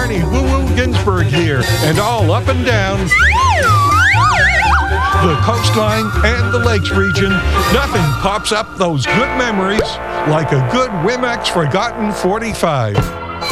Barney Woo Woo Ginsburg here, and all up and down the coastline and the lakes region, nothing pops up those good memories like a good Wimex Forgotten 45.